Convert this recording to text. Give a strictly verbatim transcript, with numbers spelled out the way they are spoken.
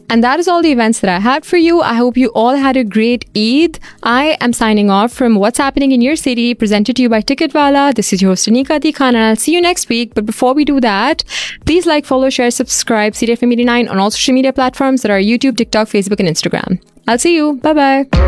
And that is all the events that I had for you. I hope you all had a great Eid. I am signing off from What's Happening in Your City, presented to you by Ticketwala. This is your host Anika Ati Khan, and I'll see you next week. But before we do that, please like, follow, share, subscribe C D F M eighty-nine on all social media platforms that are YouTube, TikTok, Facebook, and Instagram. I'll see you. Bye bye.